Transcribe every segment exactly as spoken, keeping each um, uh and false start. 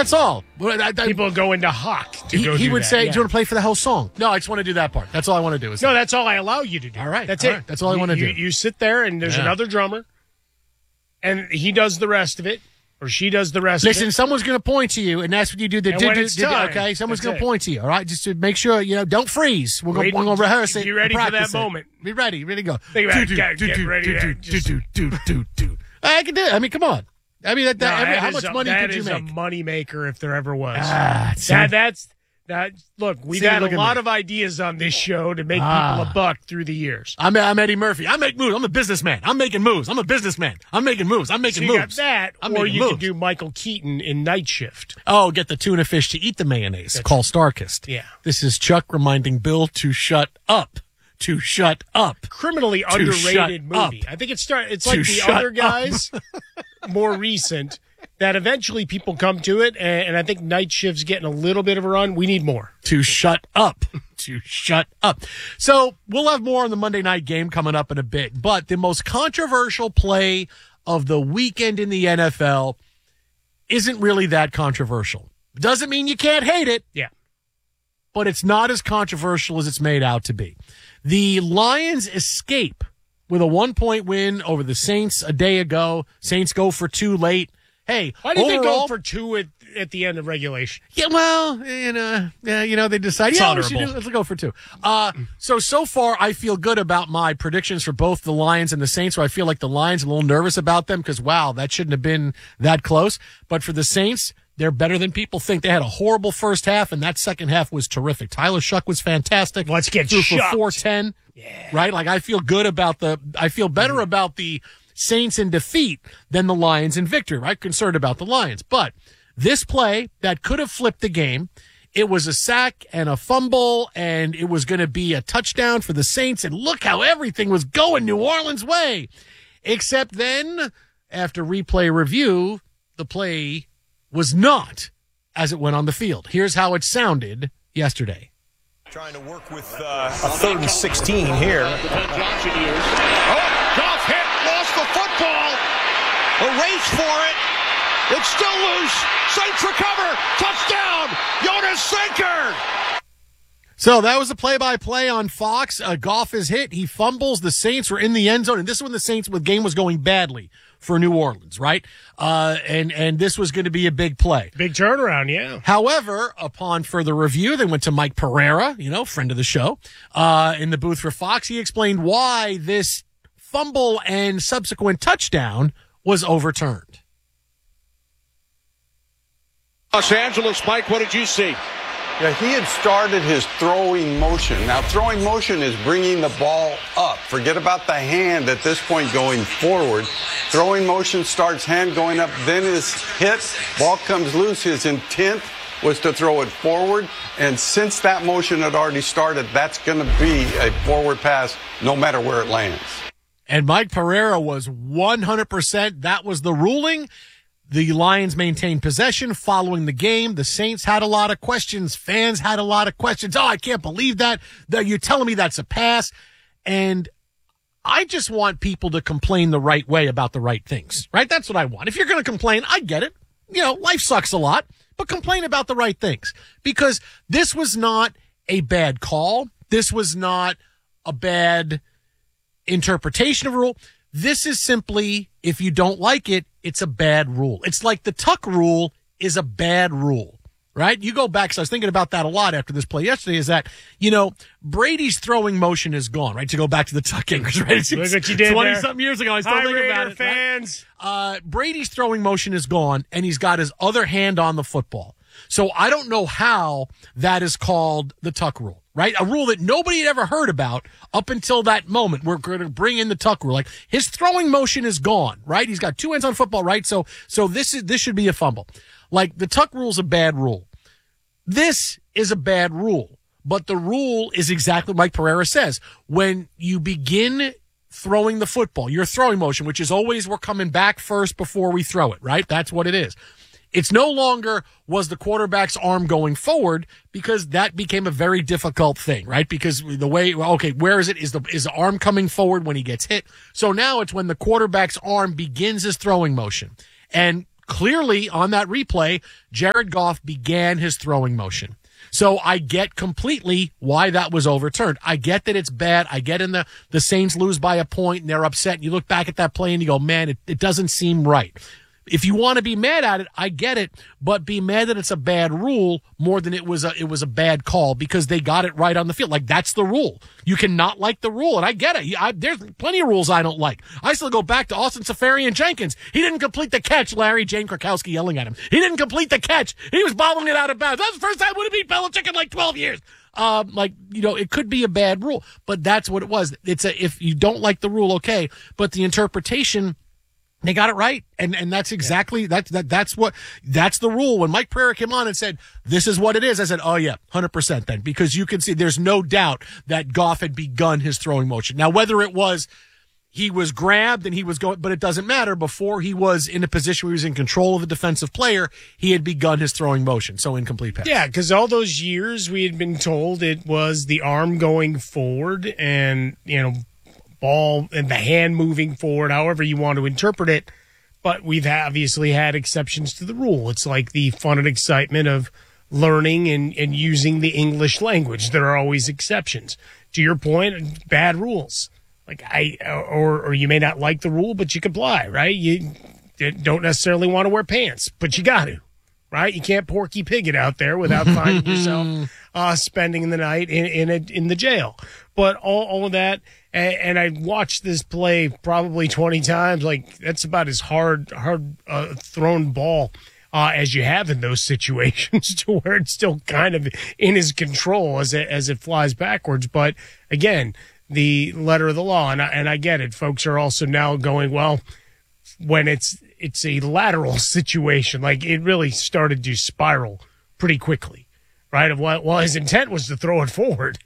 That's all. I, I, People go into Hawk to he, go He do would that, say, yeah. do you want to play for the whole song? No, I just want to do that part. That's all I want to do. Is No, that's all I allow you to do. All right. That's all it. Right. That's all I You- want to you, do. You sit there, and there's Yeah. another drummer, and he does the rest of it, or she does the rest Listen, of it. someo's going to point to you, and that's what you do. The And do, when do, it's do, time, okay, someone's that's going it. to point to you, all right? Just to make sure, you know, don't freeze. We're going Wait, to rehearse it. be ready and for that practice it. moment. Be ready. Ready to go. Think about it. Do, Get- do, get do, ready do, to do, just- do, do, do, do. I can do it. I mean, come on. I mean, that, that, No, every, that how is much a- money that could you is make? a money maker if there ever was. Ah, see? that, that's that. Look, we've See, had look a at lot me. of ideas on this show to make Ah. people a buck through the years. I'm, I'm Eddie Murphy. I make moves. I'm a businessman. I'm making moves. I'm a businessman. I'm making moves. I'm So making you got moves. that, I'm or making you moves. could do Michael Keaton in Night Shift. Oh, get the tuna fish to eat the mayonnaise. Call Starkist. Yeah. This is Chuck reminding Bill to shut up. To shut up. Criminally To shut underrated movie. up. I think it's start. It's To like the shut other up. guys, more recent. That eventually people come to it, and, and I think Night Shift's getting a little bit of a run. We need more. To shut up. To shut up. So we'll have more on the Monday night game coming up in a bit. But the most controversial play of the weekend in the N F L isn't really that controversial. Doesn't mean you can't hate it. Yeah. But it's not as controversial as it's made out to be. The Lions escape with a one-point win over the Saints a day ago. Saints go for two late. Hey, Why did they go overall- for two at, at the end of regulation? Yeah, well, you know, yeah, you know, they decided, It's yeah, we should honorable. do, let's go for two. Uh, so, so far, I feel good about my predictions for both the Lions and the Saints, where I feel like the Lions are a little nervous about them because, wow, that shouldn't have been that close. But for the Saints, they're better than people think. They had a horrible first half, and that second half was terrific. Tyler Shuck was fantastic. Let's get Threw for shucked. four ten. Yeah. Right? Like, I feel good about the, I feel better about the Saints in defeat than the Lions in victory, right? Concerned about the Lions. But this play that could have flipped the game, it was a sack and a fumble, and it was going to be a touchdown for the Saints. And look how everything was going New Orleans' way. Except then, after replay review, the play was not as it went on the field. Here's how it sounded yesterday. Trying to work with uh, a third and sixteen here. Johnson years. Oh, Goff hit, lost the football. A race for it. It's still loose. Saints recover. Touchdown. Jonas Sinker. So that was a play-by-play on Fox. Uh, Goff is hit. He fumbles. The Saints were in the end zone. And this is when the Saints, the game was going badly for New Orleans, right? Uh, and, and this was going to be a big play. Big turnaround, yeah. However, upon further review, they went to Mike Pereira, you know, friend of the show, uh, in the booth for Fox. He explained why this fumble and subsequent touchdown was overturned. Los Angeles, Mike, what did you see? Yeah, he had started his throwing motion. Now, throwing motion is bringing the ball up. Forget about the hand at this point going forward. Throwing motion starts hand going up, then is hit. Ball comes loose. His intent was to throw it forward. And since that motion had already started, that's going to be a forward pass no matter where it lands. And Mike Pereira was one hundred percent. That was the ruling. The Lions maintained possession following the game. The Saints had a lot of questions. Fans had a lot of questions. Oh, I can't believe that. That you're telling me that's a pass. And I just want people to complain the right way about the right things, right? That's what I want. If you're going to complain, I get it. You know, life sucks a lot, but complain about the right things, because this was not a bad call. This was not a bad interpretation of a rule. This is simply, if you don't like it, it's a bad rule. It's like the tuck rule is a bad rule, right? You go back, so I was thinking about that a lot after this play yesterday, is that, you know, Brady's throwing motion is gone, right? To go back to the tuck English, right? It's, Look what you did twenty-something years ago, I still Hi, think Raider about it. Right? fans. Uh, Brady's throwing motion is gone, and he's got his other hand on the football. So I don't know how that is called the tuck rule, right? A rule that nobody had ever heard about up until that moment. We're going to bring in the tuck rule. Like, his throwing motion is gone, right? He's got two hands on football, right? So, so this is, this should be a fumble. Like, the tuck rule is a bad rule. This is a bad rule, but the rule is exactly what Mike Pereira says. When you begin throwing the football, your throwing motion, which is always we're coming back first before we throw it, right? That's what it is. It's no longer was the quarterback's arm going forward, because that became a very difficult thing, right? Because the way, okay, where is it? Is the, is the arm coming forward when he gets hit? So now it's when the quarterback's arm begins his throwing motion. And clearly on that replay, Jared Goff began his throwing motion. So I get completely why that was overturned. I get that it's bad. I get in the, the Saints lose by a point and they're upset. And you look back at that play and you go, man, it, it doesn't seem right. If you want to be mad at it, I get it, but be mad that it's a bad rule more than it was a, it was a bad call because they got it right on the field. Like, that's the rule. You cannot like the rule, and I get it. I, there's plenty of rules I don't like. I still go back to Austin Seferian-Jenkins. He didn't complete the catch. Larry, Jane Krakowski yelling at him. He didn't complete the catch. He was bobbling it out of bounds. That's the first time would have beat Belichick in like twelve years. Um, like, you know, it could be a bad rule, but that's what it was. It's a, if you don't like the rule, okay, but the interpretation, they got it right. And, and that's exactly, yeah. that, that, that's what, that's the rule. When Mike Pereira came on and said, this is what it is, I said, oh yeah, one hundred percent then, because you can see there's no doubt that Goff had begun his throwing motion. Now, whether it was, he was grabbed and he was going, but it doesn't matter. Before he was in a position where he was in control of a defensive player, he had begun his throwing motion. So incomplete pass. Yeah, because all those years we had been told it was the arm going forward and, you know, ball and the hand moving forward, however you want to interpret it. But we've obviously had exceptions to the rule. It's like the fun and excitement of learning and, and using the English language. There are always exceptions. To your point, bad rules. Like I, or, or you may not like the rule, but you comply, right? You don't necessarily want to wear pants, but you got to, right? You can't Porky Pig it out there without finding yourself uh, spending the night in in, a, in the jail. But all, all of that, and, and I watched this play probably twenty times. Like, that's about as hard, hard uh, thrown ball uh, as you have in those situations, to where it's still kind of in his control as it, as it flies backwards. But again, the letter of the law, and I, and I get it. Folks are also now going, well, when it's it's a lateral situation, like it really started to spiral pretty quickly, right? Of what, well, his intent was to throw it forward.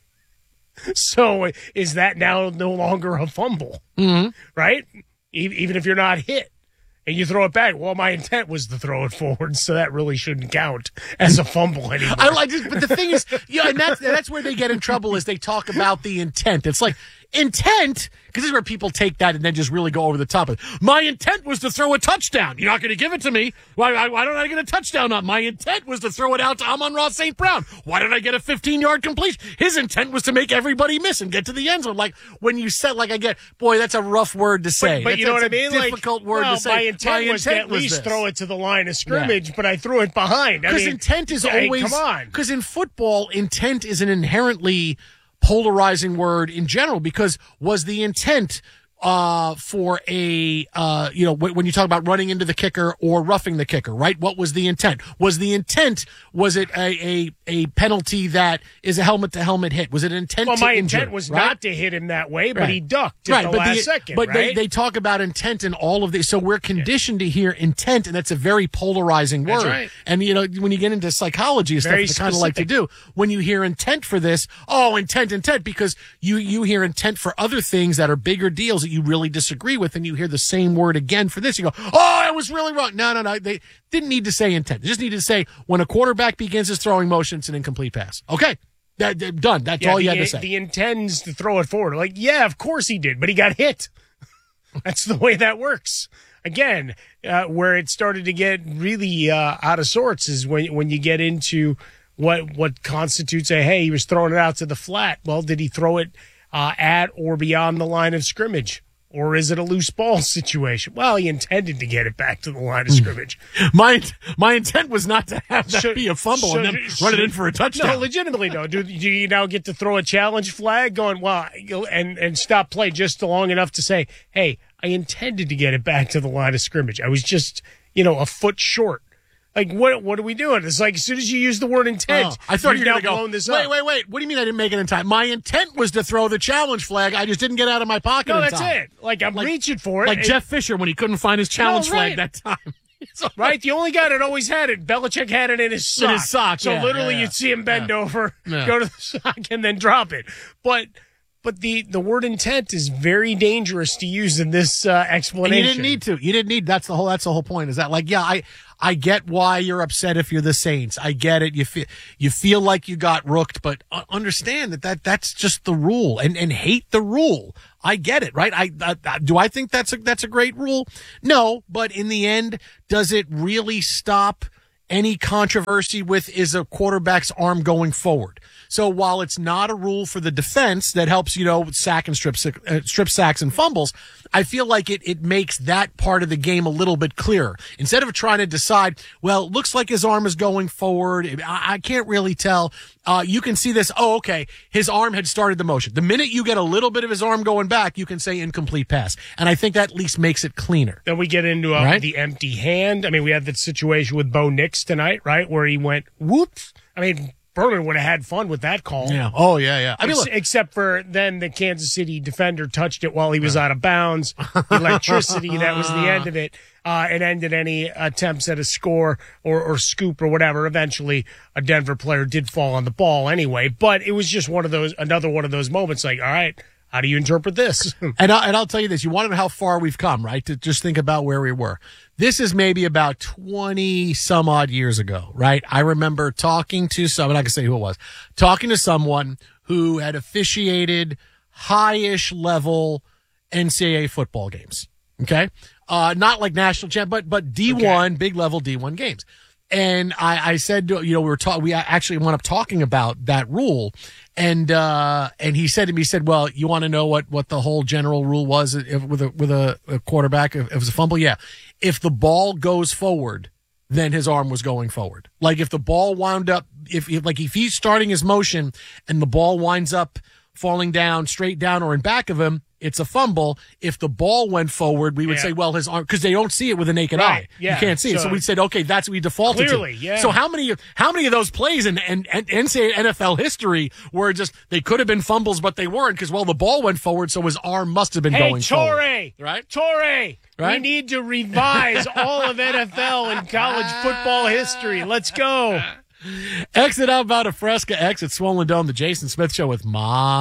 So is that now no longer a fumble, mm-hmm. right? Even if you're not hit and you throw it back, well, my intent was to throw it forward, so that really shouldn't count as a fumble anymore. I like it, but the thing is, yeah, and that's that's where they get in trouble, is they talk about the intent. It's like intent, because this is where people take that and then just really go over the top of it. My intent was to throw a touchdown. You're not going to give it to me. Why, why, why don't I get a touchdown on? My intent was to throw it out to Amon-Ra Saint Brown. Why did I get a fifteen-yard completion? His intent was to make everybody miss and get to the end zone. Like, when you said, like, I get, boy, that's a rough word to say. But, but that's, you know what I mean? Difficult like, word well, to say. My intent, my was intent to at least this. throw it to the line of scrimmage, Yeah. but I threw it behind. Because mean, intent is hey, always, come on. Because in football, intent is an inherently polarizing word in general, because was the intent uh for a uh you know when, when you talk about running into the kicker or roughing the kicker, right? What was the intent? Was the intent was it a a, a penalty that is a helmet to helmet hit? Was it an intent well to my injure, intent was right? not to hit him that way, but Right. he ducked at right, the but last the, second, but right? they, they talk about intent and all of this, so we're conditioned to hear intent, and that's a very polarizing word. That's right. And you know, when you get into psychology and stuff, Very they kind of like to do, when you hear intent for this, oh, intent, intent, because you you hear intent for other things that are bigger deals that you really disagree with, and you hear the same word again for this, you go, oh, I was really wrong. No, no, no. They didn't need to say intent. They just needed to say, when a quarterback begins his throwing motion, it's an incomplete pass. Okay. That, that, done. That's yeah, all you the, had to say. The intends to throw it forward. Like, yeah, of course he did, but he got hit. That's the way that works. Again, uh, where it started to get really uh, out of sorts is when when you get into what what constitutes a, hey, he was throwing it out to the flat. Well, did he throw it uh, at or beyond the line of scrimmage? Or is it a loose ball situation? Well, he intended to get it back to the line of scrimmage. My my intent was not to have that Should- be a fumble should- and then should- run it in for a touchdown. No, legitimately, no. Do, do you now get to throw a challenge flag going, well, and, and stop play just long enough to say, hey, I intended to get it back to the line of scrimmage. I was just, you know, a foot short. Like, what What are we doing? It's like, as soon as you use the word intent, Oh, I thought you you've were now going to go, blown this wait, up. wait, wait. What do you mean I didn't make it in time? My intent was to throw the challenge flag. I just didn't get out of my pocket No, in that's time. it. Like, I'm Like- reaching for it. Like and- Jeff Fisher when he couldn't find his challenge No, right. flag that time. So, Right? The only guy that always had it, Belichick had it in his sock. In his sock, So yeah, literally yeah, yeah. you'd see him bend Yeah. over, Yeah. go to the sock, and then drop it. But but the, the word intent is very dangerous to use in this uh, And explanation. you didn't need to. You didn't need. That's the whole. That's the whole point. Is that like, yeah, I, I get why you're upset if you're the Saints. I get it. You feel you feel like you got rooked, but understand that, that that's just the rule, and and hate the rule. I get it, right? I, I do I think that's a that's a great rule? No, but in the end, does it really stop any controversy with is a quarterback's arm going forward? So while it's not a rule for the defense that helps, you know, sack and strip, uh, strip sacks and fumbles, I feel like it, it makes that part of the game a little bit clearer. Instead of trying to decide, well, it looks like his arm is going forward. I, I can't really tell. Uh, you can see this. Oh, okay. His arm had started the motion. The minute you get a little bit of his arm going back, you can say incomplete pass. And I think that at least makes it cleaner. Then we get into uh, right? the empty hand. I mean, we had that situation with Bo Nix tonight, right? Where he went, whoops. I mean, Berman would have had fun with that call. Yeah. Oh, yeah, yeah. I mean, Ex- look, except for then the Kansas City defender touched it while he was out of bounds. The electricity, that was the end of it. Uh, it ended any attempts at a score or, or scoop or whatever. Eventually, a Denver player did fall on the ball anyway. But it was just one of those, another one of those moments like, all right, how do you interpret this? and, I, and I'll tell you this. You want to know how far we've come, right? To just think about where we were. This is maybe about twenty some odd years ago, right? I remember talking to someone, I can say who it was, talking to someone who had officiated high-ish level N C double A football games. Okay. Uh, not like national champ, but, but D one, okay. Big level D one games. And I, I said, you know, we were talking, we actually wound up talking about that rule. And, uh, and he said to me, he said, well, you want to know what, what the whole general rule was if, with a, with a, a quarterback, if, if it was a fumble? Yeah. If the ball goes forward, then his arm was going forward. Like if the ball wound up, if, if like if he's starting his motion and the ball winds up falling down, straight down or in back of him, it's a fumble. If the ball went forward, we would yeah. say, well, his arm, because they don't see it with a naked right. eye. Yeah. You can't see so, it. So we said, okay, that's what we defaulted clearly, to. Yeah. So how many, how many of those plays in, in, in N C double A N F L history were just, they could have been fumbles, but they weren't because, well, the ball went forward, so his arm must have been hey, going Torre, forward. Right? Torre, right? We need to revise all of N F L and college football history. Let's go. Exit out about a Fresca, exit Swollen Dome, the Jason Smith Show with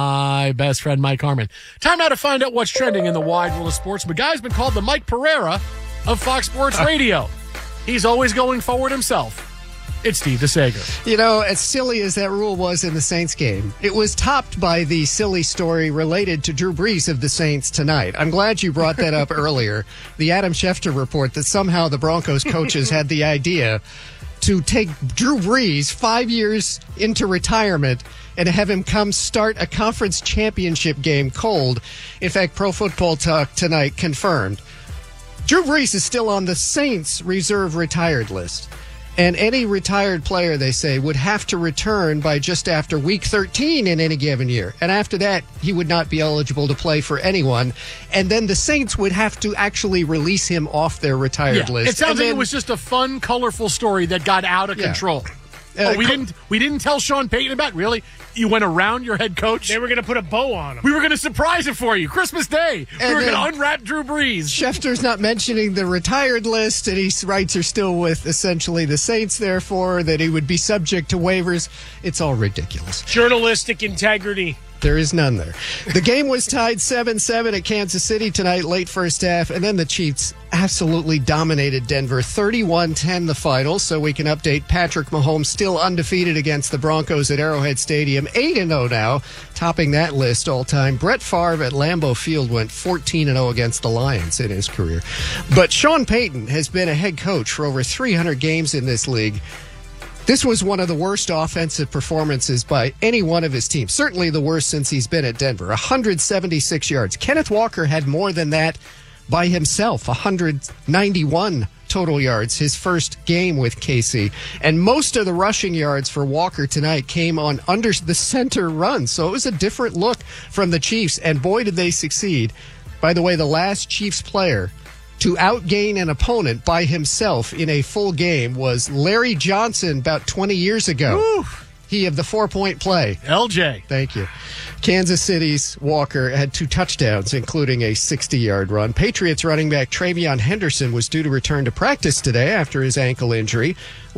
my best friend, Mike Harmon. Time now to find out what's trending in the wide world of sports. The guy's been called the Mike Pereira of Fox Sports Radio. He's always going forward himself. It's Steve DeSager. You know, as silly as that rule was in the Saints game, it was topped by the silly story related to Drew Brees of the Saints tonight. I'm glad you brought that up earlier. The Adam Schefter report that somehow the Broncos coaches had the idea to take Drew Brees five years into retirement and have him come start a conference championship game cold. In fact, Pro Football Talk tonight confirmed Drew Brees is still on the Saints reserve retired list. And any retired player, they say, would have to return by just after week thirteen in any given year. And after that, he would not be eligible to play for anyone. And then the Saints would have to actually release him off their retired yeah, list. It sounds and like then, it was just a fun, colorful story that got out of yeah. control. Uh, oh, we co- didn't we didn't tell Sean Payton about it? Really? You went around your head coach? They were going to put a bow on him. We were going to surprise it for you. Christmas Day. And we were then- going to unwrap Drew Brees. Schefter's not mentioning the retired list, and he writes are still with essentially the Saints, therefore, that he would be subject to waivers. It's all ridiculous. Journalistic integrity. There is none there. The game was tied seven seven at Kansas City tonight, late first half, and then the Chiefs absolutely dominated Denver. thirty-one ten the final, so we can update Patrick Mahomes still undefeated against the Broncos at Arrowhead Stadium. eight and oh now, topping that list all time. Brett Favre at Lambeau Field went fourteen and oh against the Lions in his career. But Sean Payton has been a head coach for over three hundred games in this league. This was one of the worst offensive performances by any one of his teams. Certainly the worst since he's been at Denver. one hundred seventy-six yards. Kenneth Walker had more than that by himself. one hundred ninety-one total yards, his first game with K C. And most of the rushing yards for Walker tonight came on under the center run. So it was a different look from the Chiefs. And boy, did they succeed. By the way, the last Chiefs player to outgain an opponent by himself in a full game was Larry Johnson about twenty years ago. Woo. He of the four-point play. L J. Thank you. Kansas City's Walker had two touchdowns, including a sixty-yard run. Patriots running back Travion Henderson was due to return to practice today after his ankle injury.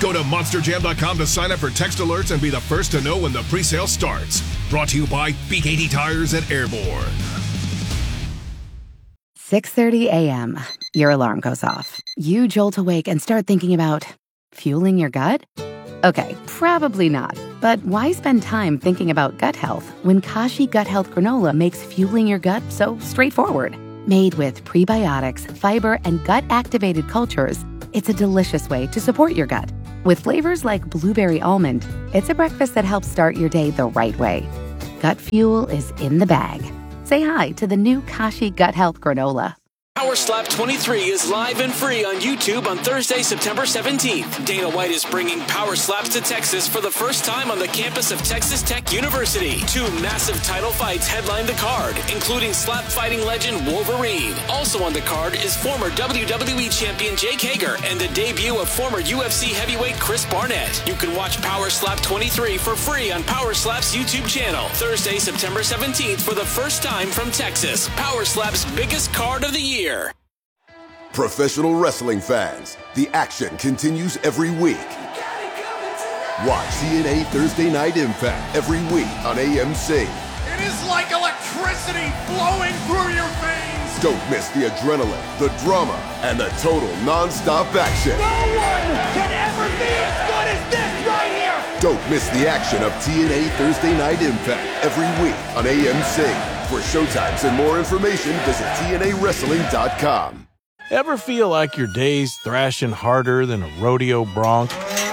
Go to monster jam dot com to sign up for text alerts and be the first to know when the pre-sale starts. Brought to you by B K T Tires and Airborne. six thirty a.m. Your alarm goes off. You jolt awake and start thinking about fueling your gut? Okay, probably not. But why spend time thinking about gut health when Kashi Gut Health Granola makes fueling your gut so straightforward? Made with prebiotics, fiber, and gut-activated cultures, it's a delicious way to support your gut. With flavors like blueberry almond, it's a breakfast that helps start your day the right way. Gut fuel is in the bag. Say hi to the new Kashi Gut Health Granola. Power Slap twenty-three is live and free on YouTube on Thursday, September seventeenth. Dana White is bringing Power Slaps to Texas for the first time on the campus of Texas Tech University. Two massive title fights headline the card, including slap fighting legend Wolverine. Also on the card is former W W E champion Jake Hager and the debut of former U F C heavyweight Chris Barnett. You can watch Power Slap twenty-three for free on Power Slap's YouTube channel. Thursday, September seventeenth for the first time from Texas. Power Slap's biggest card of the year. Professional wrestling fans, the action continues every week. Watch T N A Thursday Night Impact every week on A M C. It is like electricity flowing through your veins. Don't miss the adrenaline, the drama, and the total non-stop action. No one can ever be as good as this right here. Don't miss the action of T N A Thursday Night Impact every week on A M C. For showtimes and more information, visit T N A wrestling dot com. Ever feel like your day's thrashing harder than a rodeo bronc?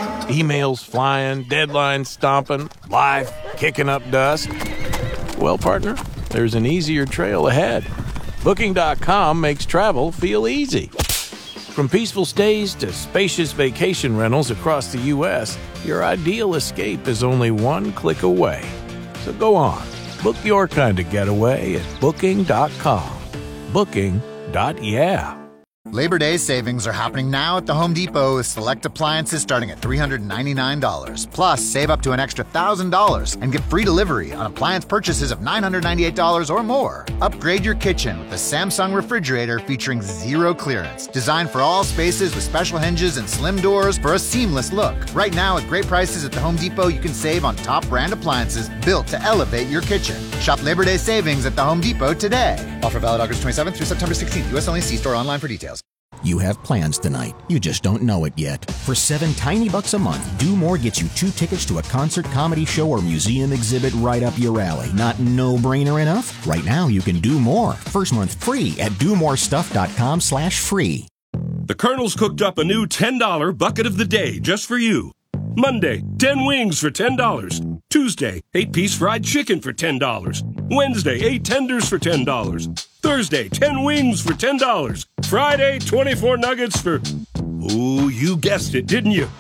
Emails flying, deadlines stomping, life kicking up dust? Well, partner, there's an easier trail ahead. Booking dot com makes travel feel easy. From peaceful stays to spacious vacation rentals across the U S, your ideal escape is only one click away. So go on, book your kind of getaway at Booking dot com. Booking. Yeah. Labor Day savings are happening now at the Home Depot with select appliances starting at three hundred ninety-nine dollars. Plus, save up to an extra one thousand dollars and get free delivery on appliance purchases of nine hundred ninety-eight dollars or more. Upgrade your kitchen with the Samsung refrigerator featuring zero clearance. Designed for all spaces with special hinges and slim doors for a seamless look. Right now, at great prices at the Home Depot, you can save on top brand appliances built to elevate your kitchen. Shop Labor Day savings at the Home Depot today. Offer valid August twenty-seventh through September sixteenth. U S only. See store online for details. You have plans tonight. You just don't know it yet. For seven tiny bucks a month, Do More gets you two tickets to a concert, comedy show, or museum exhibit right up your alley. Not no-brainer enough? Right now, you can do more. First month free at do more stuff dot com slash free. The Colonel's cooked up a new ten dollar bucket of the day just for you. Monday, ten wings for ten dollars. Tuesday, eight-piece fried chicken for ten dollars. Wednesday, eight tenders for ten dollars. Thursday, ten wings for ten dollars. Friday, twenty-four nuggets for... Ooh, you guessed it, didn't you?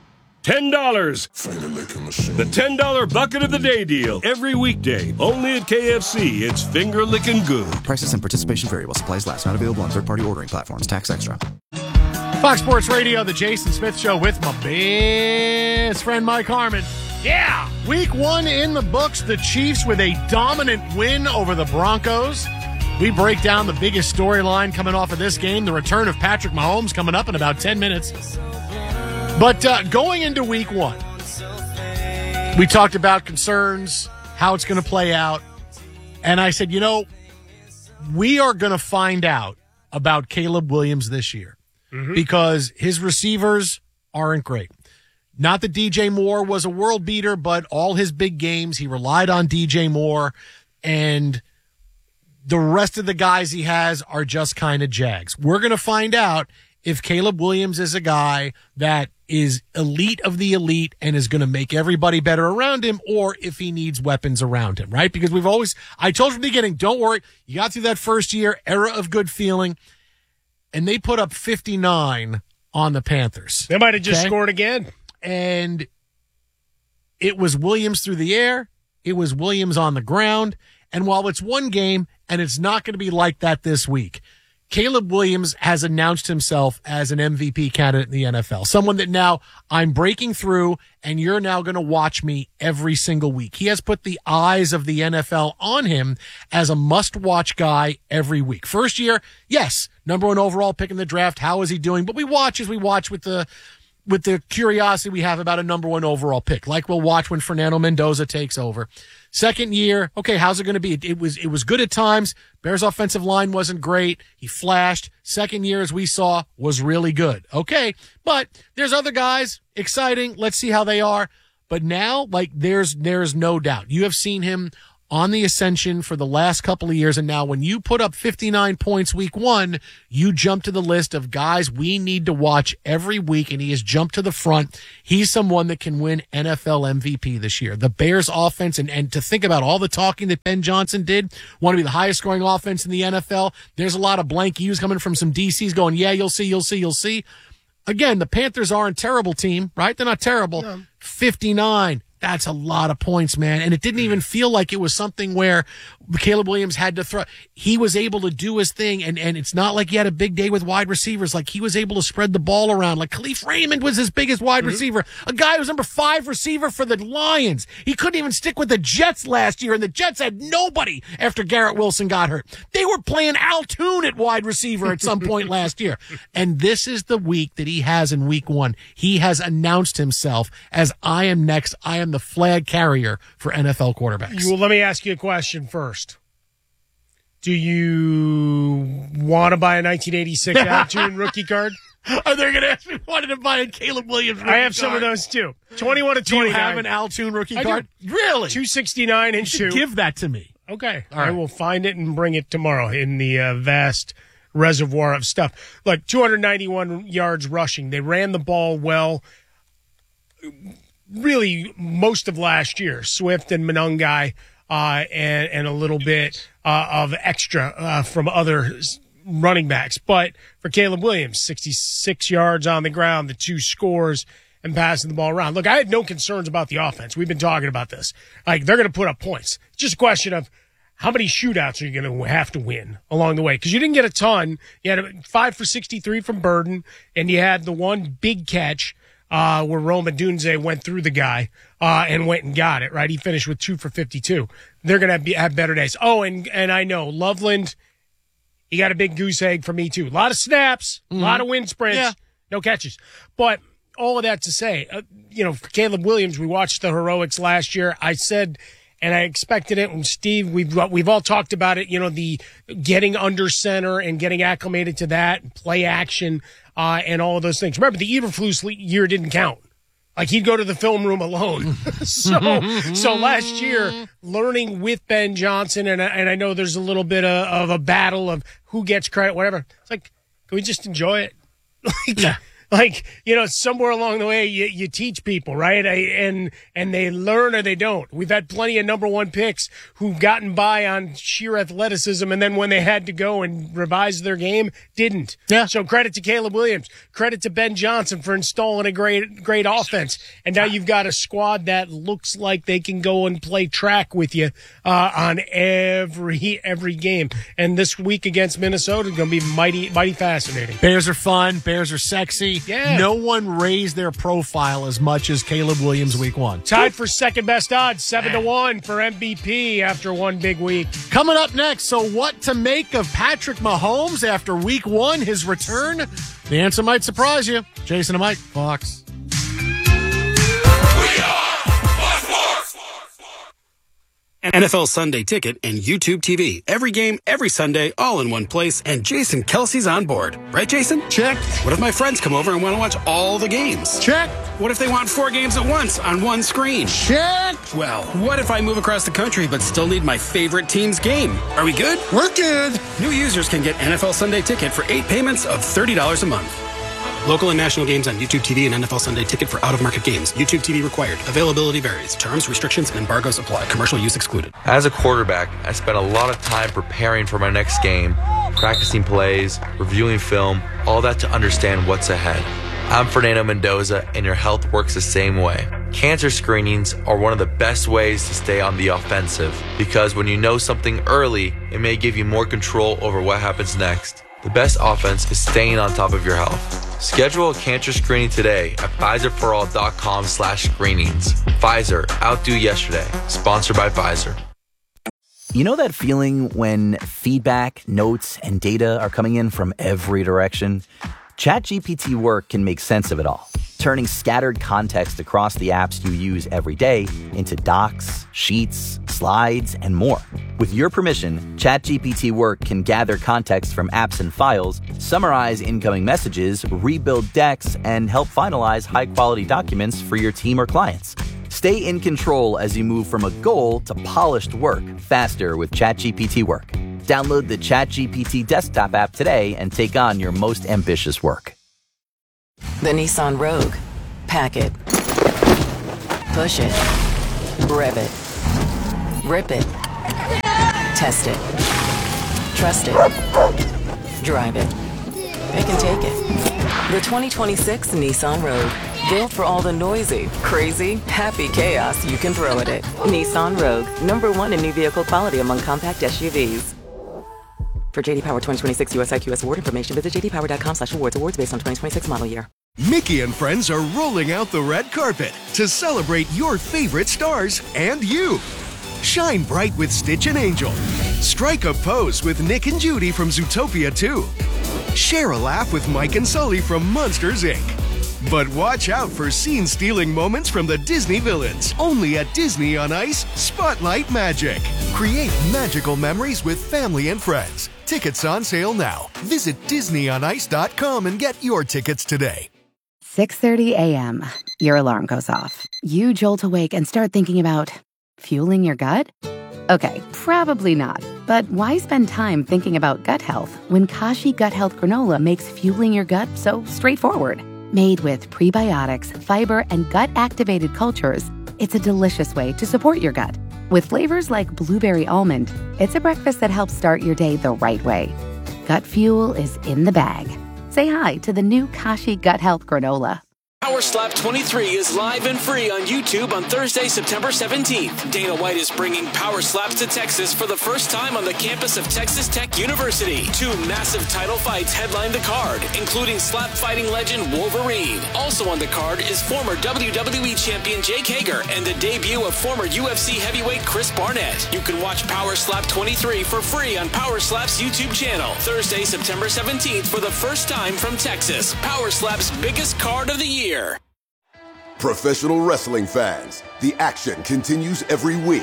ten dollars. The ten dollar bucket of the day deal. Every weekday. Only at K F C. It's finger-licking good. Prices and participation vary while supplies last. Not available on third-party ordering platforms. Tax extra. Fox Sports Radio, the Jason Smith Show with my best friend Mike Harmon. Yeah, week one in the books. The Chiefs with a dominant win over the Broncos. We break down the biggest storyline coming off of this game, the return of Patrick Mahomes coming up in about ten minutes. But uh, going into week one, we talked about concerns, how it's going to play out. And I said, you know, we are going to find out about Caleb Williams this year. Mm-hmm. Because his receivers aren't great. Not that D J Moore was a world beater, but all his big games, he relied on D J Moore, and the rest of the guys he has are just kind of jags. We're going to find out if Caleb Williams is a guy that is elite of the elite and is going to make everybody better around him, or if he needs weapons around him, right? Because we've always, I told you from the beginning, don't worry, you got through that first year, era of good feeling, and they put up fifty-nine on the Panthers. They might have just okay? scored again. And it was Williams through the air. It was Williams on the ground. And while it's one game, and it's not going to be like that this week, Caleb Williams has announced himself as an M V P candidate in the N F L. Someone that now I'm breaking through, and you're now going to watch me every single week. He has put the eyes of the N F L on him as a must-watch guy every week. First year, yes, number one overall pick in the draft. How is he doing? But we watch as we watch with the with the curiosity we have about a number one overall pick, like we'll watch when Fernando Mendoza takes over. Second year, okay, how's it going to be? It, it was it was good at times. Bears' offensive line wasn't great. He flashed. Second year, as we saw, was really good. Okay, but there's other guys, exciting. Let's see how they are. But now, like, there's there's no doubt. You have seen him on the ascension for the last couple of years, and now when you put up fifty-nine points week one, you jump to the list of guys we need to watch every week, and he has jumped to the front. He's someone that can win N F L M V P this year. The Bears offense, and, and to think about all the talking that Ben Johnson did, want to be the highest scoring offense in the N F L, there's a lot of blank U's coming from some D Cs going, yeah, you'll see, you'll see, you'll see. Again, the Panthers aren't a terrible team, right? They're not terrible. No. fifty-nine. That's a lot of points, man. And it didn't even feel like it was something where Caleb Williams had to throw. He was able to do his thing, and, and it's not like he had a big day with wide receivers. Like, he was able to spread the ball around. Like, Khalif Raymond was his biggest wide mm-hmm. receiver. A guy who was number five receiver for the Lions. He couldn't even stick with the Jets last year, and the Jets had nobody after Garrett Wilson got hurt. They were playing Al Toon at wide receiver at some point last year. And this is the week that he has in week one. He has announced himself as, I am next. I am the flag carrier for N F L quarterbacks. Well, let me ask you a question first. Do you want to buy a nineteen eighty-six Al Toon rookie card? Are they going to ask me wanted to buy a Caleb Williams rookie I have card? some of those too. twenty-one to Do you twenty-nine. have an Al Toon rookie I card? do. Really? two sixty-nine and you should two. Give that to me. Okay. All right. I will find it and bring it tomorrow in the uh, vast reservoir of stuff. Look, two hundred ninety-one yards rushing. They ran the ball well. Really, most of last year, Swift and Monangai, uh, and and a little bit uh, of extra uh, from other running backs. But for Caleb Williams, sixty-six yards on the ground, the two scores, and passing the ball around. Look, I had no concerns about the offense. We've been talking about this. Like, they're going to put up points. It's just a question of how many shootouts are you going to have to win along the way? Because you didn't get a ton. You had five for sixty-three from Burden, and you had the one big catch Uh, where Rome Odunze went through the guy uh, and went and got it, right? He finished with two for fifty-two. They're going to have, have better days. Oh, and and I know, Loveland, he got a big goose egg for me, too. A lot of snaps, a mm-hmm. lot of wind sprints, yeah. no catches. But all of that to say, uh, you know, for Caleb Williams, we watched the heroics last year. I said, and I expected it, and Steve, we've, we've all talked about it, you know, the getting under center and getting acclimated to that, play action, Uh, and all of those things. Remember, the Eberflus year didn't count. Like, he'd go to the film room alone. so, so last year, learning with Ben Johnson, and, and I know there's a little bit of, of a battle of who gets credit, whatever. It's like, can we just enjoy it? like, yeah. like, you know, somewhere along the way, you, you teach people, right? I, and and they learn or they don't. We've had plenty of number one picks who've gotten by on sheer athleticism, and then when they had to go and revise their game, didn't. Yeah. So credit to Caleb Williams. Credit to Ben Johnson for installing a great great offense. And now you've got a squad that looks like they can go and play track with you uh, on every every game. And this week against Minnesota is going to be mighty mighty fascinating. Bears are fun. Bears are sexy. Yeah. No one raised their profile as much as Caleb Williams week one. Tied for second best odds, seven to one for M V P after one big week. Coming up next, so what to make of Patrick Mahomes after week one, his return? The answer might surprise you. Jason and Mike, Fox. N F L Sunday Ticket and YouTube T V. Every game, every Sunday, all in one place, and Jason Kelsey's on board. Right, Jason? Check. What if my friends come over and want to watch all the games? Check. What if they want four games at once on one screen? Check. Well, what if I move across the country but still need my favorite team's game? Are we good? We're good. New users can get N F L Sunday Ticket for eight payments of thirty dollars a month. Local and national games on YouTube T V and N F L Sunday Ticket for out-of-market games. YouTube T V required. Availability varies. Terms, restrictions, and embargoes apply. Commercial use excluded. As a quarterback, I spent a lot of time preparing for my next game, practicing plays, reviewing film, all that to understand what's ahead. I'm Fernando Mendoza, and your health works the same way. Cancer screenings are one of the best ways to stay on the offensive, because when you know something early, it may give you more control over what happens next. The best offense is staying on top of your health. Schedule a cancer screening today at Pfizerforall.com slash screenings. Pfizer, outdo yesterday. Sponsored by Pfizer. You know that feeling when feedback, notes, and data are coming in from every direction? ChatGPT Work can make sense of it all, turning scattered context across the apps you use every day into docs, sheets, slides, and more. With your permission, ChatGPT Work can gather context from apps and files, summarize incoming messages, rebuild decks, and help finalize high-quality documents for your team or clients. Stay in control as you move from a goal to polished work faster with ChatGPT Work. Download the ChatGPT desktop app today and take on your most ambitious work. The Nissan Rogue. Pack it. Push it. Rev it. Rip it. Test it. Trust it. Drive it. It can take it. The twenty twenty-six Nissan Rogue. Built for all the noisy, crazy, happy chaos you can throw at it. Nissan Rogue. Number one in new vehicle quality among compact S U Vs. For J D Power twenty twenty-six U S I Q S award information, visit j d power dot com slash awards. Awards based on twenty twenty-six model year. Mickey and friends are rolling out the red carpet to celebrate your favorite stars and you. Shine bright with Stitch and Angel. Strike a pose with Nick and Judy from Zootopia two. Share a laugh with Mike and Sully from Monsters, Incorporated. But watch out for scene-stealing moments from the Disney villains. Only at Disney on Ice, Spotlight Magic. Create magical memories with family and friends. Tickets on sale now. Visit disney on ice dot com and get your tickets today. six thirty a.m. Your alarm goes off. You jolt awake and start thinking about fueling your gut? Okay, probably not. But why spend time thinking about gut health when Kashi Gut Health Granola makes fueling your gut so straightforward? Made with prebiotics, fiber, and gut-activated cultures, it's a delicious way to support your gut. With flavors like blueberry almond, it's a breakfast that helps start your day the right way. Gut fuel is in the bag. Say hi to the new Kashi Gut Health Granola. Power Slap twenty-three is live and free on YouTube on Thursday, September seventeenth. Dana White is bringing Power Slaps to Texas for the first time on the campus of Texas Tech University. Two massive title fights headline the card, including slap fighting legend Wolverine. Also on the card is former W W E champion Jake Hager and the debut of former U F C heavyweight Chris Barnett. You can watch Power Slap twenty-three for free on Power Slap's YouTube channel. Thursday, September seventeenth for the first time from Texas. Power Slap's biggest card of the year. Professional wrestling fans, the action continues every week.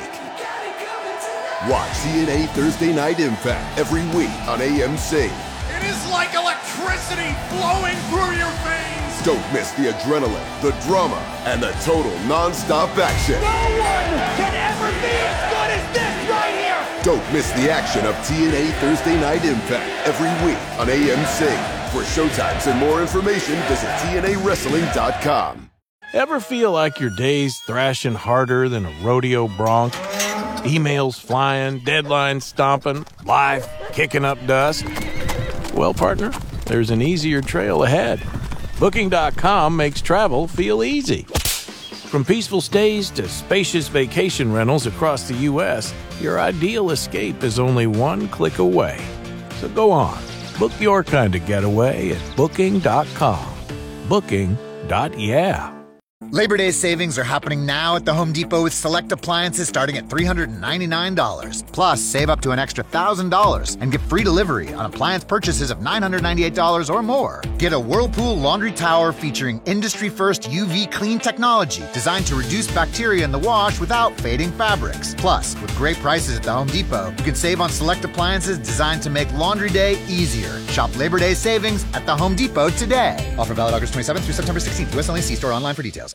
Watch T N A Thursday Night Impact every week on A M C. It is like electricity flowing through your veins. Don't miss the adrenaline, the drama, and the total non-stop action. No one can ever be as good as this right here. Don't miss the action of T N A Thursday Night Impact every week on A M C. For showtimes and more information, visit T N A wrestling dot com. Ever feel like your day's thrashing harder than a rodeo bronc? Emails flying, deadlines stomping, life kicking up dust? Well, partner, there's an easier trail ahead. Booking dot com makes travel feel easy. From peaceful stays to spacious vacation rentals across the U S, your ideal escape is only one click away. So go on, book your kind of getaway at Booking dot com. Booking. Yeah. Labor Day savings are happening now at the Home Depot with select appliances starting at three hundred ninety-nine dollars. Plus, save up to an extra one thousand dollars and get free delivery on appliance purchases of nine hundred ninety-eight dollars or more. Get a Whirlpool laundry tower featuring industry-first U V clean technology designed to reduce bacteria in the wash without fading fabrics. Plus, with great prices at the Home Depot, you can save on select appliances designed to make laundry day easier. Shop Labor Day savings at the Home Depot today. Offer valid August twenty-seventh through September sixteenth. U S only. See store online for details.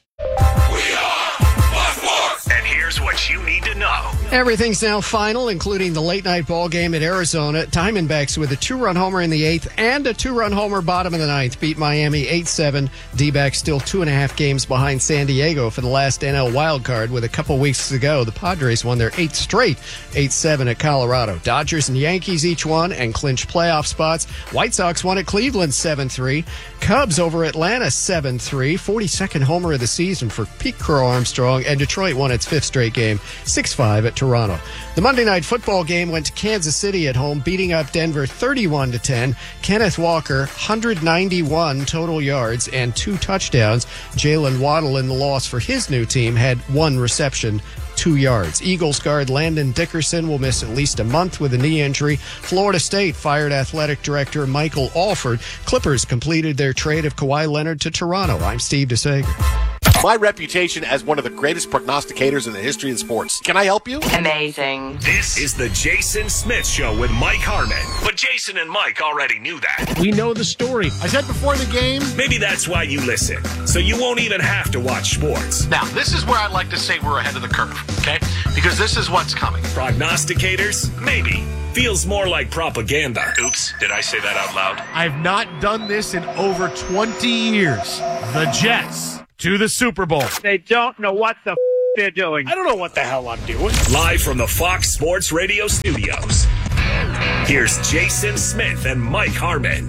And here's what you need to know. Everything's now final, including the late-night ball game at Arizona. Diamondbacks with a two-run homer in the eighth and a two-run homer bottom of the ninth beat Miami eight seven. D-backs still two and a half games behind San Diego for the last N L wildcard. With a couple weeks to go, the Padres won their eighth straight, eight seven at Colorado. Dodgers and Yankees each won and clinched playoff spots. White Sox won at Cleveland seven three. Cubs over Atlanta seven three. forty-second homer of the season for Pete Crow Armstrong. And Detroit won its fifth straight game, six five at Toronto. The Monday Night Football game went to Kansas City at home, beating up Denver thirty-one to ten. Kenneth Walker, one hundred ninety-one total yards and two touchdowns. Jalen Waddle in the loss for his new team had one reception, two two yards. Eagles guard Landon Dickerson will miss at least a month with a knee injury. Florida State fired athletic director Michael Alford. Clippers completed their trade of Kawhi Leonard to Toronto. I'm Steve DeSager. My reputation as one of the greatest prognosticators in the history of sports. Can I help you? Amazing. This is the Jason Smith Show with Mike Harmon. But Jason and Mike already knew that. We know the story. I said before the game. Maybe that's why you listen. So you won't even have to watch sports. Now, this is where I like to say we're ahead of the curve, okay? Because this is what's coming. Prognosticators? Maybe. Feels more like propaganda. Oops, did I say that out loud? I've not done this in over twenty years. The Jets to the Super Bowl. They don't know what the f- they're doing. I don't know what the hell I'm doing. Live from the Fox Sports Radio studios. Here's Jason Smith and Mike Harmon.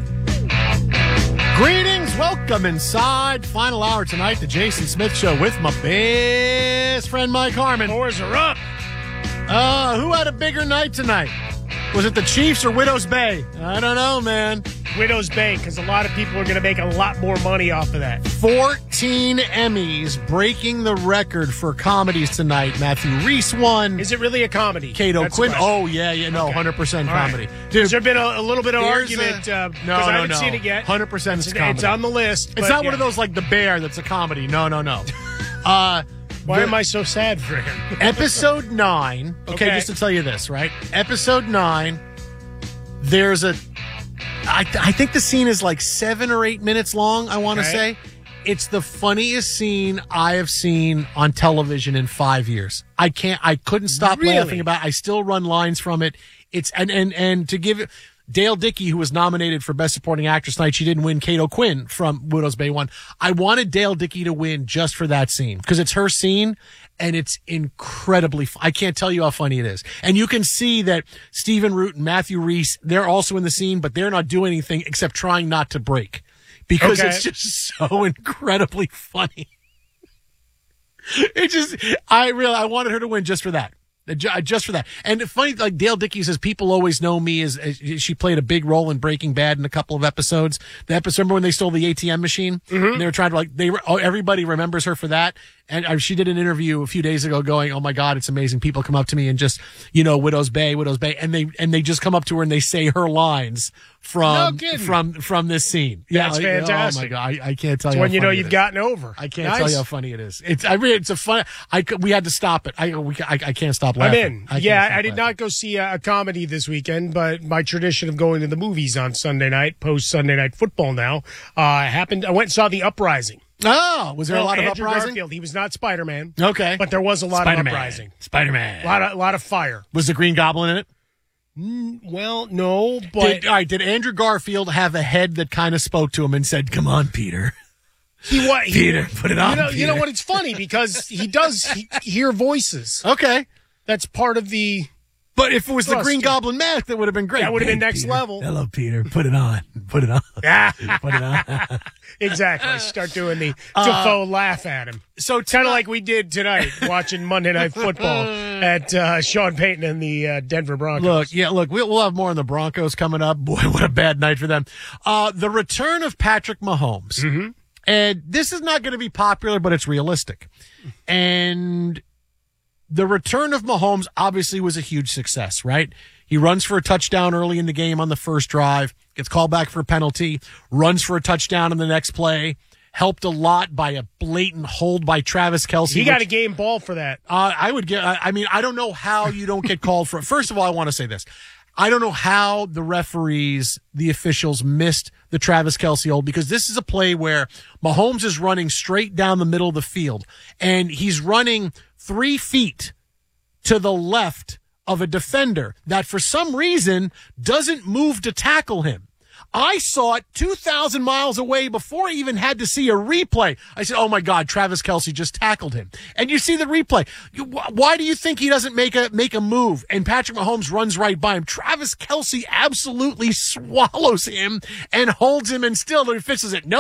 Greetings, welcome inside. Final hour tonight, the Jason Smith Show with my best friend Mike Harmon. Doors are up. Uh, who had a bigger night tonight? Was it the Chiefs or Widows Bay? I don't know, man. Widows Bay, because a lot of people are going to make a lot more money off of that. fourteen Emmys, breaking the record for comedies tonight. Matthew Reese won. Is it really a comedy? Cato That's Quinn. Oh, yeah, yeah, no, okay. one hundred percent comedy. Right. Dude, has there been a, a little bit of argument? A, uh, no, I no, haven't no. seen it yet. one hundred percent it's, it's comedy. It's on the list. It's not yeah. one of those like The Bear that's a comedy. No, no, no. Uh, Why the, am I so sad for him? Episode nine. Okay, okay, just to tell you this, right? Episode nine, there's a... I, th- I think the scene is like seven or eight minutes long, I want to okay. say. It's the funniest scene I have seen on television in five years. I can't, I couldn't stop really? laughing about it. I still run lines from it. It's, and, and, and to give it, Dale Dickey, who was nominated for Best Supporting Actress tonight, she didn't win. Cato Quinn from Widows Bay won. I wanted Dale Dickey to win just for that scene because it's her scene and it's incredibly fu- I can't tell you how funny it is. And you can see that Stephen Root and Matthew Reese, they're also in the scene, but they're not doing anything except trying not to break because okay. it's just so incredibly funny. It just, I really, I wanted her to win just for that. Just for that. And funny, like Dale Dickey says, people always know me as, as she played a big role in Breaking Bad in a couple of episodes. The episode, remember when they stole the A T M machine? Mm-hmm. And they were trying to like, they were, oh, everybody remembers her for that. And uh, she did an interview a few days ago going, oh my God, it's amazing. People come up to me and just, you know, Widows Bay, Widows Bay. And they, and they just come up to her and they say her lines from, no from, from this scene. That's yeah, fantastic. Oh my God. I, I can't tell it's you. when how you know funny you've gotten over. I can't nice. tell you how funny it is. It's, I mean, it's a fun, I, we had to stop it. I, we, I, I can't stop laughing. I'm in. I yeah, stop I did laughing. not go see a, a comedy this weekend, but my tradition of going to the movies on Sunday night, post Sunday Night Football now, uh, happened. I went and saw The Uprising. Oh, was there well, a lot of Andrew uprising? Garfield, he was not Spider-Man. Okay. But there was a lot Spider-Man. of uprising. Spider-Man. A lot of, a lot of fire. Was the Green Goblin in it? Mm, well, no, but... Did, all right, did Andrew Garfield have a head that kind of spoke to him and said, come on, Peter? He what? Peter, put it on, you know, Peter. You know what? It's funny because he does he, hear voices. Okay. That's part of the... But if it was Trust the Green you. Goblin mask, that would have been great. That would have been Hey, next Peter. level. Hello, Peter. Put it on. Put it on. Put it on. Exactly. Start doing the Uh, Defoe laugh at him. So kind of like we did tonight watching Monday Night Football at uh, Sean Payton and the uh, Denver Broncos. Look, yeah, look, we'll, we'll have more on the Broncos coming up. Boy, what a bad night for them. Uh, the return of Patrick Mahomes. Mm-hmm. And this is not going to be popular, but it's realistic. And the return of Mahomes obviously was a huge success, right? He runs for a touchdown early in the game on the first drive, gets called back for a penalty, runs for a touchdown in the next play, helped a lot by a blatant hold by Travis Kelce. He got which, a game ball for that. Uh, I would get, I, I mean, I don't know how you don't get called for it. First of all, I want to say this. I don't know how the referees, the officials missed the Travis Kelce hold because this is a play where Mahomes is running straight down the middle of the field and he's running three feet to the left of a defender that for some reason doesn't move to tackle him. I saw it two thousand miles away before I even had to see a replay. I said, oh my God, Travis Kelce just tackled him. And you see the replay. You, why do you think he doesn't make a, make a move? And Patrick Mahomes runs right by him. Travis Kelce absolutely swallows him and holds him and still refuses it. Nope.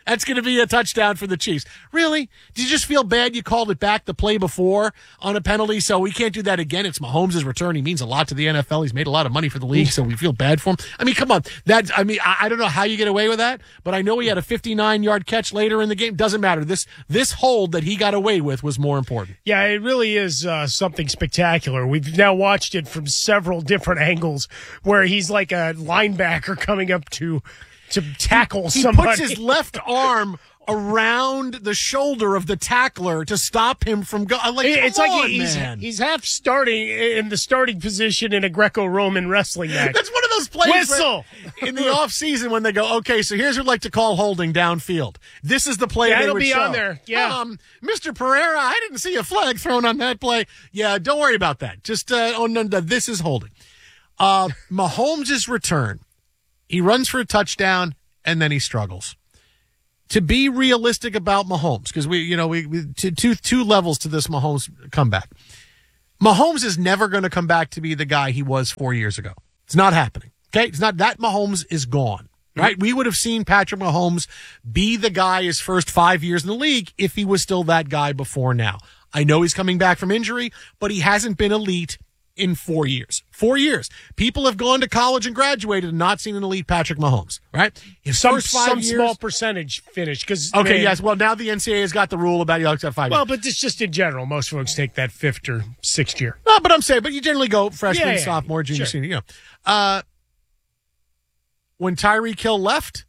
That's going to be a touchdown for the Chiefs. Really? Did you just feel bad you called it back the play before on a penalty, so we can't do that again? It's Mahomes' return. He means a lot to the N F L. He's made a lot of money for the league, so we feel bad for him. I mean, come on. That I mean, I, I don't know how you get away with that, but I know he had a fifty-nine-yard catch later in the game. Doesn't matter. This this hold that he got away with was more important. Yeah, it really is uh, something spectacular. We've now watched it from several different angles where he's like a linebacker coming up to to tackle he, he somebody. He puts his left arm around the shoulder of the tackler to stop him from going. Like, it's come like on, he's, man. he's half starting in the starting position in a Greco-Roman wrestling match. That's one of those plays Whistle! in the offseason when they go, okay, so here's what we'd like to call holding downfield. This is the play yeah, they it'll would be show. on there. Yeah. Um, Mister Pereira, I didn't see a flag thrown on that play. Yeah, don't worry about that. Just uh, oh, no, no, this is holding. Uh, Mahomes' return. He runs for a touchdown, and then he struggles. To be realistic about Mahomes, because we, you know, we, we two, two, two levels to this Mahomes comeback. Mahomes is never going to come back to be the guy he was four years ago. It's not happening. Okay. It's not that Mahomes is gone, right? Mm-hmm. We would have seen Patrick Mahomes be the guy his first five years in the league if he was still that guy before now. I know he's coming back from injury, but he hasn't been elite in four years. Four years. People have gone to college and graduated and not seen an elite Patrick Mahomes, right? His some first five some years, small percentage finish. Cause, okay, man, yes. Well, now the N C double A has got the rule about you have to have five Well, years. but it's just in general. Most folks take that fifth or sixth year. No, but I'm saying, but you generally go freshman, Yeah, yeah, sophomore, junior, sure. senior. You know, uh, when Tyreek Hill left,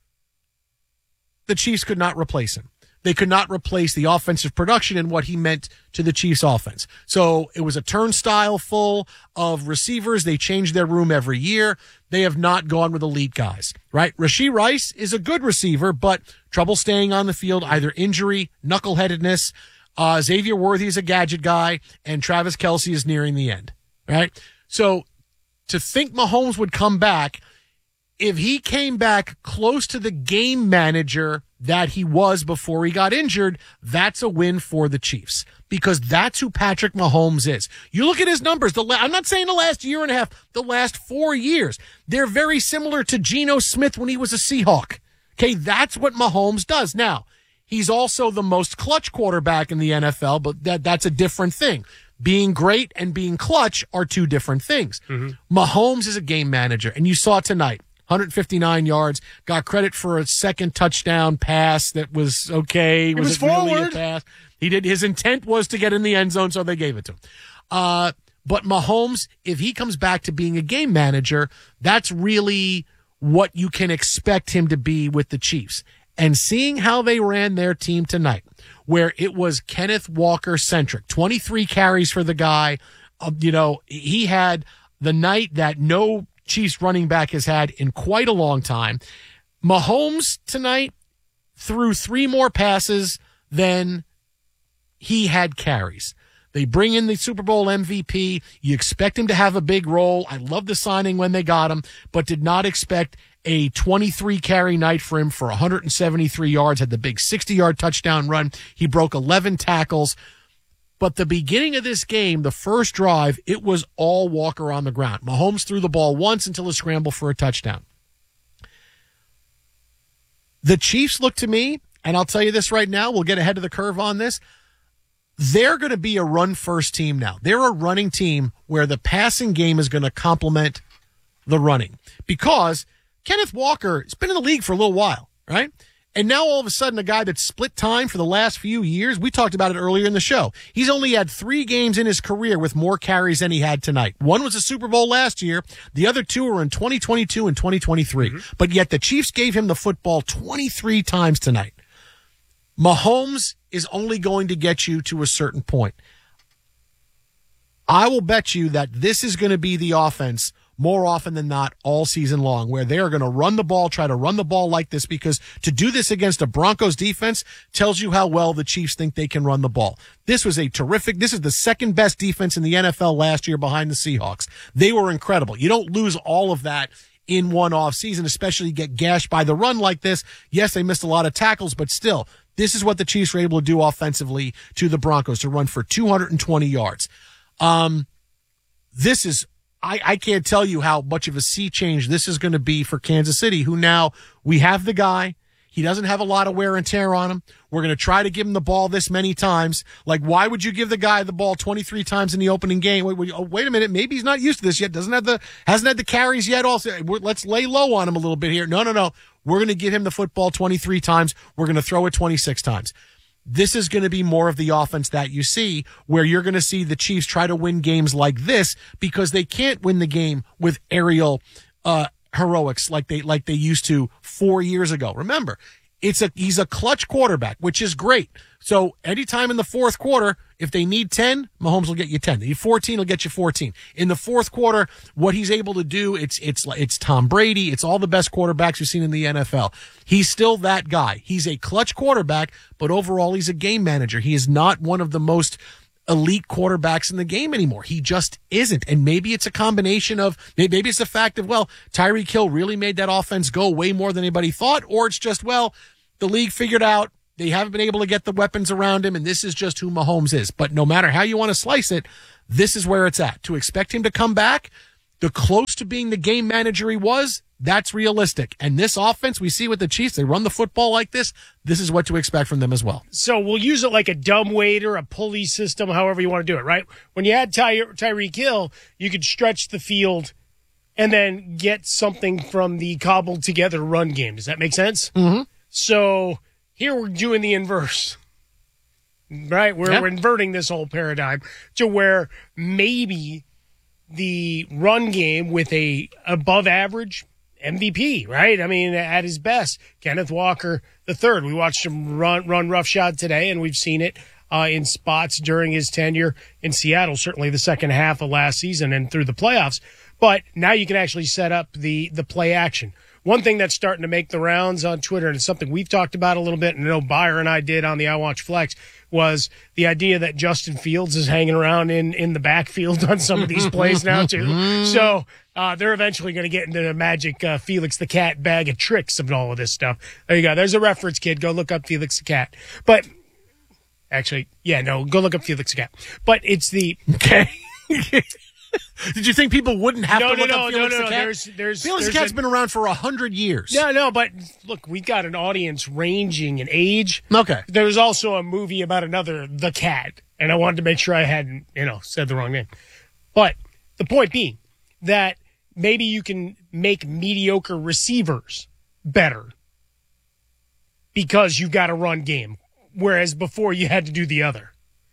the Chiefs could not replace him. They could not replace the offensive production and what he meant to the Chiefs offense. So it was a turnstile full of receivers. They changed their room every year. They have not gone with elite guys, right? Rashee Rice is a good receiver, but trouble staying on the field, either injury, knuckleheadedness. Uh, Xavier Worthy is a gadget guy, and Travis Kelce is nearing the end, right? So to think Mahomes would come back, if he came back close to the game manager that he was before he got injured, that's a win for the Chiefs because that's who Patrick Mahomes is. You look at his numbers. The la- I'm not saying the last year and a half, the last four years. They're very similar to Geno Smith when he was a Seahawk. Okay, that's what Mahomes does. Now, he's also the most clutch quarterback in the N F L, but that that's a different thing. Being great and being clutch are two different things. Mm-hmm. Mahomes is a game manager, and you saw tonight. one hundred fifty-nine yards, got credit for a second touchdown pass that was okay. It was, was it really forward. a pass? He did. His intent was to get in the end zone, so they gave it to him. Uh, but Mahomes, if he comes back to being a game manager, that's really what you can expect him to be with the Chiefs. And seeing how they ran their team tonight, where it was Kenneth Walker centric, twenty-three carries for the guy. Uh, you know, he had the night that no Chiefs running back has had in quite a long time. Mahomes tonight threw three more passes than he had carries. They bring in the Super Bowl M V P. You expect him to have a big role. I love the signing when they got him, but did not expect a twenty-three carry night for him for one hundred seventy-three yards, had the big sixty-yard touchdown run. He broke eleven tackles. But the beginning of this game, the first drive, it was all Walker on the ground. Mahomes threw the ball once until a scramble for a touchdown. The Chiefs look to me, and I'll tell you this right now, we'll get ahead of the curve on this. They're going to be a run-first team now. They're a running team where the passing game is going to complement the running. Because Kenneth Walker has been in the league for a little while, right? And now all of a sudden, a guy that's split time for the last few years, we talked about it earlier in the show. He's only had three games in his career with more carries than he had tonight. One was a Super Bowl last year. The other two were in twenty twenty-two and twenty twenty-three. Mm-hmm. But yet the Chiefs gave him the football twenty-three times tonight. Mahomes is only going to get you to a certain point. I will bet you that this is going to be the offense more often than not all season long, where they are going to run the ball, try to run the ball like this, because to do this against a Broncos defense tells you how well the Chiefs think they can run the ball. This was a terrific, this is the second best defense in the N F L last year behind the Seahawks. They were incredible. You don't lose all of that in one off season, especially get gashed by the run like this. Yes, they missed a lot of tackles, but still, this is what the Chiefs were able to do offensively to the Broncos, to run for two hundred twenty yards. Um, this is, I, I can't tell you how much of a sea change this is going to be for Kansas City, who now we have the guy. He doesn't have a lot of wear and tear on him. We're going to try to give him the ball this many times. Like, why would you give the guy the ball twenty-three times in the opening game? Wait, wait, oh, wait a minute. Maybe he's not used to this yet. Doesn't have the, hasn't had the carries yet. Also, we're, let's lay low on him a little bit here. No, no, no. We're going to give him the football twenty-three times. We're going to throw it twenty-six times. This is going to be more of the offense that you see, where you're going to see the Chiefs try to win games like this because they can't win the game with aerial, uh, heroics like they like they used to four years ago. Remember, it's a he's a clutch quarterback, which is great. So anytime in the fourth quarter, if they need ten, Mahomes will get you ten. They need fourteen, he'll get you fourteen. In the fourth quarter, what he's able to do, it's it's it's Tom Brady, it's all the best quarterbacks we've seen in the N F L. He's still that guy. He's a clutch quarterback, but overall he's a game manager. He is not one of the most elite quarterbacks in the game anymore. He just isn't. And maybe it's a combination of, maybe it's the fact of, well, Tyreek Hill really made that offense go way more than anybody thought, or it's just, well, the league figured out they haven't been able to get the weapons around him, and this is just who Mahomes is. But no matter how you want to slice it, this is where it's at. To expect him to come back, the close to being the game manager he was, that's realistic. And this offense, we see with the Chiefs, they run the football like this. This is what to expect from them as well. So we'll use it like a dumbwaiter, a pulley system, however you want to do it, right? When you had Ty- Tyreek Hill, you could stretch the field and then get something from the cobbled together run game. Does that make sense? Mm-hmm. So here we're doing the inverse, right? We're, Yep. we're inverting this whole paradigm to where maybe the run game with a above average M V P, right? I mean, at his best, Kenneth Walker the third. We watched him run run roughshod today, and we've seen it uh, in spots during his tenure in Seattle, certainly the second half of last season and through the playoffs. But now you can actually set up the the play action. One thing that's starting to make the rounds on Twitter, and it's something we've talked about a little bit, and I know Beyer and I did on the I Watch Flex, was the idea that Justin Fields is hanging around in, in the backfield on some of these plays now, too. So uh, they're eventually going to get into the magic uh, Felix the Cat bag of tricks of all of this stuff. There you go. There's a reference, kid. Go look up Felix the Cat. But actually, yeah, no, go look up Felix the Cat. But it's the... Okay. Did you think people wouldn't have No, to no, look no, up no, Felix no, the no. Cat? There's, there's, Felix there's the Cat's an- been around for a hundred years. No, no, but look, we've got an audience ranging in age. Okay. There was also a movie about another, The Cat, and I wanted to make sure I hadn't, you know, said the wrong name. But the point being that maybe you can make mediocre receivers better because you've got a run game, whereas before you had to do the other.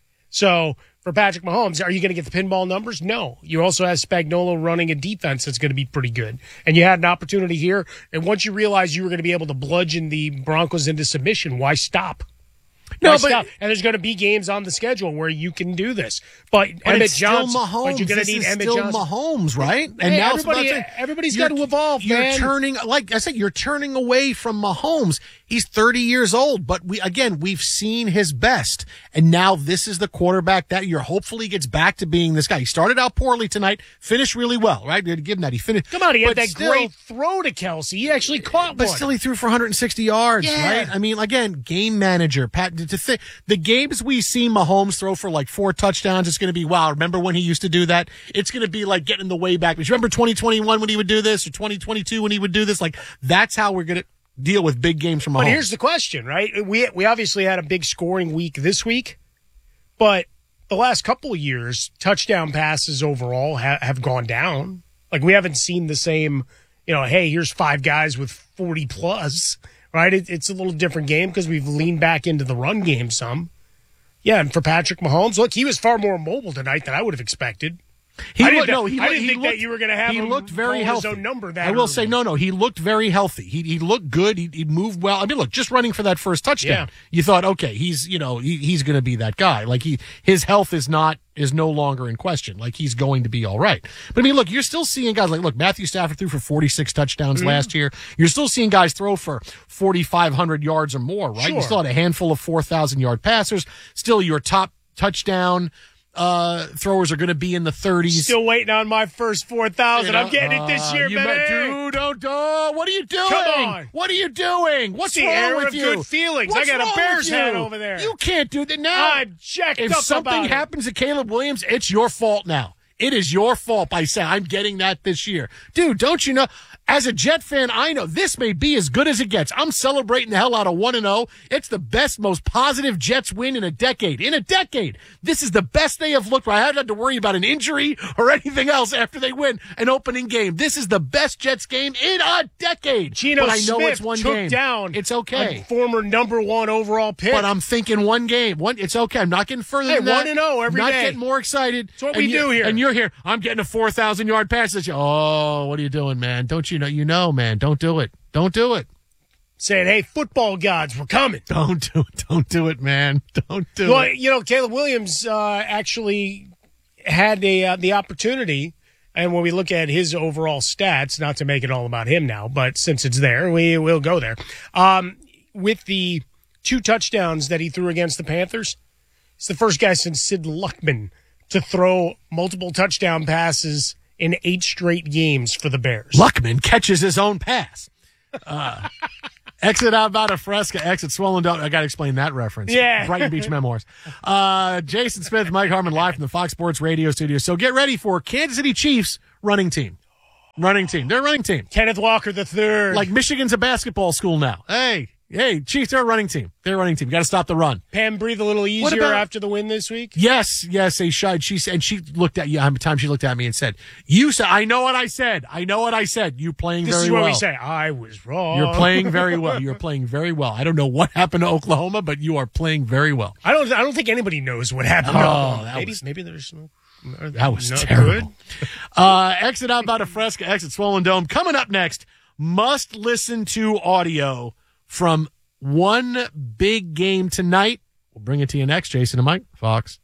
So for Patrick Mahomes, are you going to get the pinball numbers? No. You also have Spagnuolo running a defense that's going to be pretty good. And you had an opportunity here. And once you realized you were going to be able to bludgeon the Broncos into submission, why stop? No, Why but- stop? And there's going to be games on the schedule where you can do this. But, But Emmett it's still Johnson, Mahomes. but you're going This to need is Emmett still Johnson. Mahomes, right? And Hey, now everybody, it's about to- everybody's you're- got to evolve, You're man. turning, like I said, you're turning away from Mahomes. He's thirty years old, but we again we've seen his best, and now this is the quarterback that you're hopefully gets back to being this guy. He started out poorly tonight, finished really well, right? We had to give him that. He finished. Come on, he had but that still- great throw to Kelsey. He actually caught But one. still, he threw for one hundred sixty yards, Yeah. right? I mean, again, game manager. Pat, to think the games we see Mahomes throw for like four touchdowns, it's going to be wow. Remember when he used to do that? It's going to be like getting the way back. But you remember twenty twenty-one when he would do this, or twenty twenty-two when he would do this? Like that's how we're going to deal with big games from Mahomes. But here's the question, right? We we obviously had a big scoring week this week, but the last couple of years, touchdown passes overall ha- have gone down. Like we haven't seen the same, you know, hey, here's five guys with forty plus, right? It, it's a little different game because we've leaned back into the run game some. Yeah, and for Patrick Mahomes, look, he was far more mobile tonight than I would have expected. He I looked, didn't, no, he, I didn't he think looked, that you were going to have he him looked very call healthy. his own number that I will early. say, no, no, he looked very healthy. He he looked good. He, he moved well. I mean, look, just running for that first touchdown, Yeah. you thought, okay, he's you know he, he's going to be that guy. Like he his health is not is no longer in question. Like he's going to be all right. But I mean, look, you're still seeing guys like look, Matthew Stafford threw for forty-six touchdowns Mm-hmm. last year. You're still seeing guys throw for forty-five hundred yards or more, right? You Sure. still had a handful of four thousand yard passers. Still, your top touchdown uh, throwers are going to be in the thirties. Still waiting on my first four thousand. You know, I'm getting it this uh, year, you baby. might- dude, don't, don't. What are you doing? Come on. What are you doing? What's It's the wrong air with of you? good feelings. What's I got a wrong Bears with you? hat over there. You can't do that now. I'm jacked if up something about it. happens to Caleb Williams, it's your fault now. It is your fault by saying I'm getting that this year, dude. Don't you know? As a Jet fan, I know this may be as good as it gets. I'm celebrating the hell out of one and oh. It's the best, most positive Jets win in a decade. In a decade. This is the best they have looked. I haven't had to worry about an injury or anything else after they win an opening game. This is the best Jets game in a decade. Geno but I know Smith it's one took game. down It's okay. a former number one overall pick. But I'm thinking one game. One, it's okay. I'm not getting further Hey, than that. one and oh every not day. getting more excited. That's what And we you- do here. And you're here. I'm getting a four thousand yard pass. Oh, what are you doing, man? Don't you know? You know, man. Don't do it. Don't do it. Saying, hey, football gods, we're coming. Don't do it. Don't do it, man. Don't do Well, it. you know, Caleb Williams uh, actually had a, uh, the opportunity, and when we look at his overall stats, not to make it all about him now, but since it's there, we will go there. Um, with the two touchdowns that he threw against the Panthers, he's the first guy since Sid Luckman to throw multiple touchdown passes in eight straight games for the Bears. Luckman catches his own pass. Uh, exit out about a Fresca, exit Swollen Dome. I got to explain that reference. Yeah. Brighton Beach Memoirs. Uh, Jason Smith, Mike Harmon live from the Fox Sports Radio studio. So get ready for Kansas City Chiefs running team. Running team. They're a running team. Kenneth Walker the third. Like Michigan's a basketball school now. Hey, hey, Chiefs, they're a running team. They're a running team. You got to stop the run. Pam breathe a little easier about- after the win this week? Yes, yes, they should. She said, and she looked at you. How many times she looked at me and said, "You said, I know what I said. I know what I said. You playing This very is what well. we say. I was wrong. You're playing very well. You're playing very well. I don't know what happened to Oklahoma, but you are playing very well. I don't. I don't think anybody knows what happened. Oh, to Oklahoma. that maybe was- maybe there's no. are they That was not terrible. good? Uh, exit out about a Fresca, exit Swollen Dome. Coming up next, must listen to audio from one big game tonight. We'll bring it to you next. Jason and Mike, Fox